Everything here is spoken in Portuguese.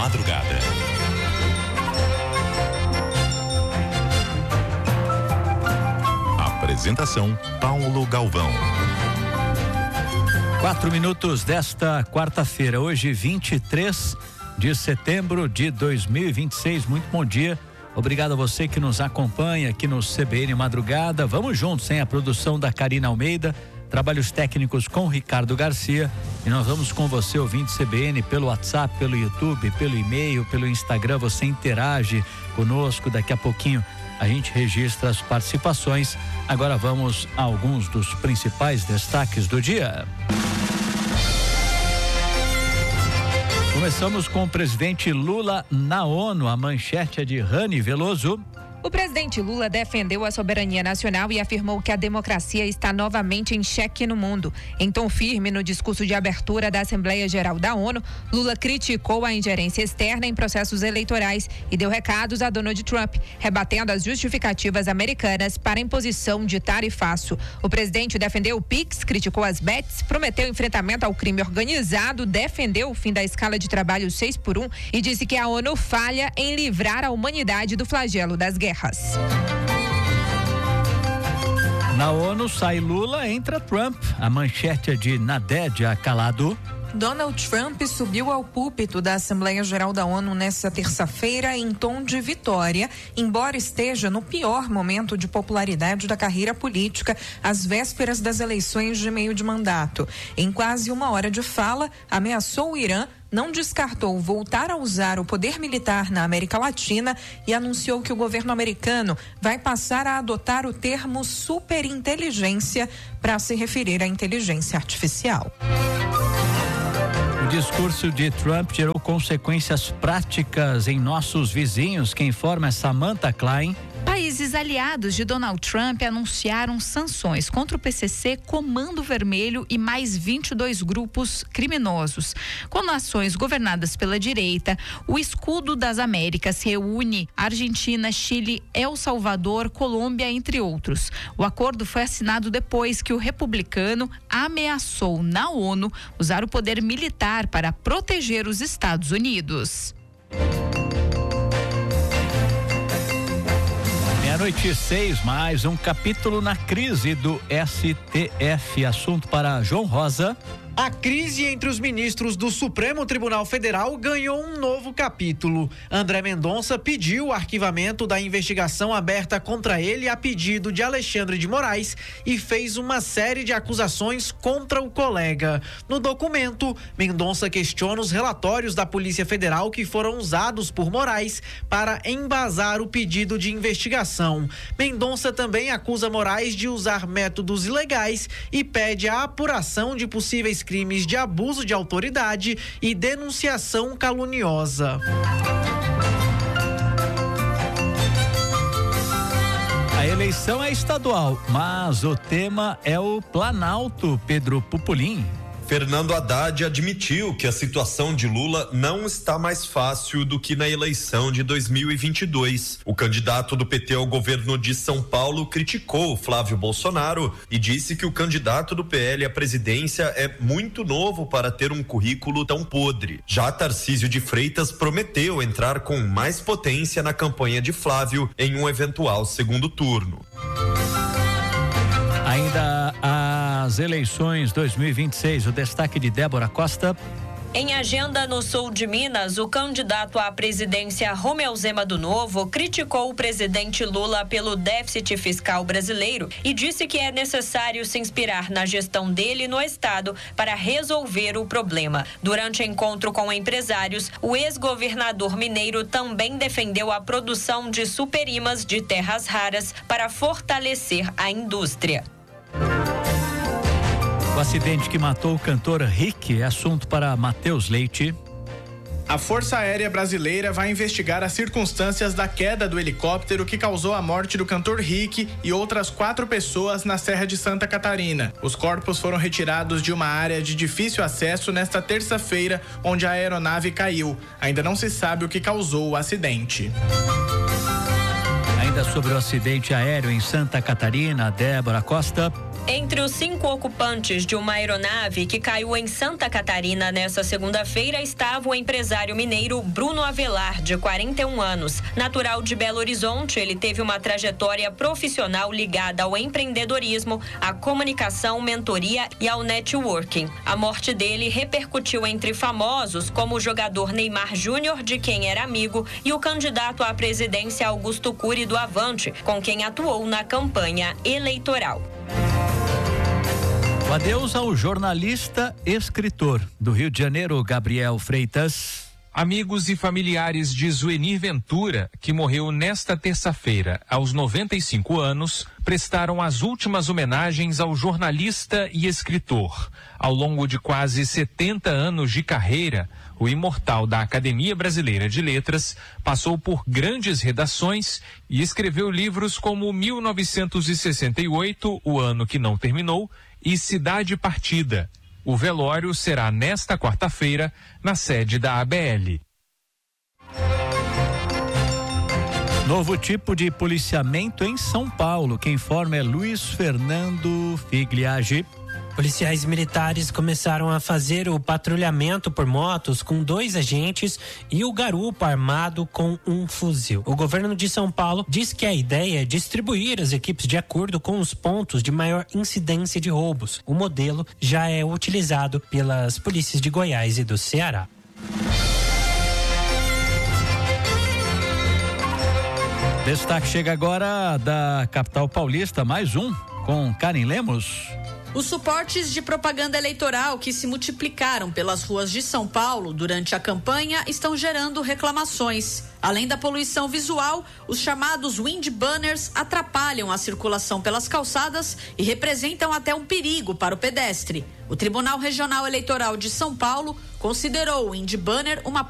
madrugada. Apresentação Paulo Galvão. 4 minutos desta quarta-feira, hoje 23 de setembro de 2026. Muito bom dia. Obrigado a você que nos acompanha aqui no CBN Madrugada. Vamos juntos, hein? A produção da Karina Almeida, trabalhos técnicos com Ricardo Garcia, e nós vamos com você, ouvinte CBN, pelo WhatsApp, pelo YouTube, pelo e-mail, pelo Instagram. Você interage conosco. Daqui a pouquinho a gente registra as participações. Agora vamos a alguns dos principais destaques do dia. Começamos com o presidente Lula na ONU. A manchete é de Rani Veloso. O presidente Lula defendeu a soberania nacional e afirmou que a democracia está novamente em xeque no mundo. Em tom firme, no discurso de abertura da Assembleia Geral da ONU, Lula criticou a ingerência externa em processos eleitorais e deu recados a Donald Trump, rebatendo as justificativas americanas para a imposição de tarifaço. O presidente defendeu o PIX, criticou as bets, prometeu enfrentamento ao crime organizado, defendeu o fim da escala de trabalho 6x1 e disse que a ONU falha em livrar a humanidade do flagelo das guerras. Na ONU sai Lula, entra Trump. A manchete é de Nadédia Calado. Donald Trump subiu ao púlpito da Assembleia Geral da ONU nesta terça-feira em tom de vitória, embora esteja no pior momento de popularidade da carreira política, às vésperas das eleições de meio de mandato. Em quase 1 hora de fala, ameaçou o Irã, não descartou voltar a usar o poder militar na América Latina e anunciou que o governo americano vai passar a adotar o termo superinteligência para se referir à inteligência artificial. O discurso de Trump gerou consequências práticas em nossos vizinhos. Quem informa é Samantha Klein. Países aliados de Donald Trump anunciaram sanções contra o PCC, Comando Vermelho e mais 22 grupos criminosos. Com nações governadas pela direita, o Escudo das Américas reúne Argentina, Chile, El Salvador, Colômbia, entre outros. O acordo foi assinado depois que o republicano ameaçou na ONU usar o poder militar para proteger os Estados Unidos. 6:06, mais um capítulo na crise do STF. Assunto para João Rosa. A crise entre os ministros do Supremo Tribunal Federal ganhou um novo capítulo. André Mendonça pediu o arquivamento da investigação aberta contra ele a pedido de Alexandre de Moraes e fez uma série de acusações contra o colega. No documento, Mendonça questiona os relatórios da Polícia Federal que foram usados por Moraes para embasar o pedido de investigação. Mendonça também acusa Moraes de usar métodos ilegais e pede a apuração de possíveis crimes de abuso de autoridade e denunciação caluniosa. A eleição é estadual, mas o tema é o Planalto. Pedro Pupolin. Fernando Haddad admitiu que a situação de Lula não está mais fácil do que na eleição de 2022. O candidato do PT ao governo de São Paulo criticou Flávio Bolsonaro e disse que o candidato do PL à presidência é muito novo para ter um currículo tão podre. Já Tarcísio de Freitas prometeu entrar com mais potência na campanha de Flávio em um eventual segundo turno. Ainda as eleições 2026, o destaque de Débora Costa. Em agenda no sul de Minas, o candidato à presidência Romeu Zema do Novo criticou o presidente Lula pelo déficit fiscal brasileiro e disse que é necessário se inspirar na gestão dele no estado para resolver o problema. Durante encontro com empresários, o ex-governador mineiro também defendeu a produção de superimãs de terras raras para fortalecer a indústria. O acidente que matou o cantor Rick é assunto para Matheus Leite. A Força Aérea Brasileira vai investigar as circunstâncias da queda do helicóptero que causou a morte do cantor Rick e outras 4 pessoas na Serra de Santa Catarina. Os corpos foram retirados de uma área de difícil acesso nesta terça-feira, onde a aeronave caiu. Ainda não se sabe o que causou o acidente. Ainda sobre o acidente aéreo em Santa Catarina, Débora Costa. Entre os 5 ocupantes de uma aeronave que caiu em Santa Catarina nesta segunda-feira estava o empresário mineiro Bruno Avelar, de 41 anos. Natural de Belo Horizonte, ele teve uma trajetória profissional ligada ao empreendedorismo, à comunicação, mentoria e ao networking. A morte dele repercutiu entre famosos como o jogador Neymar Júnior, de quem era amigo, e o candidato à presidência Augusto Cury do Avante, com quem atuou na campanha eleitoral. Adeus ao jornalista escritor do Rio de Janeiro, Gabriel Freitas. Amigos e familiares de Zuenir Ventura, que morreu nesta terça-feira, aos 95 anos, prestaram as últimas homenagens ao jornalista e escritor. Ao longo de quase 70 anos de carreira, o imortal da Academia Brasileira de Letras passou por grandes redações e escreveu livros como 1968, O Ano que Não Terminou, e Cidade Partida. O velório será nesta quarta-feira, na sede da ABL. Novo tipo de policiamento em São Paulo. Quem informa é Luiz Fernando Figliagi. Policiais militares começaram a fazer o patrulhamento por motos com 2 agentes e o garupa armado com um fuzil. O governo de São Paulo diz que a ideia é distribuir as equipes de acordo com os pontos de maior incidência de roubos. O modelo já é utilizado pelas polícias de Goiás e do Ceará. Destaque chega agora da capital paulista, mais um, com Karen Lemos. Os suportes de propaganda eleitoral que se multiplicaram pelas ruas de São Paulo durante a campanha estão gerando reclamações. Além da poluição visual, os chamados wind banners atrapalham a circulação pelas calçadas e representam até um perigo para o pedestre. O Tribunal Regional Eleitoral de São Paulo considerou o wind banner uma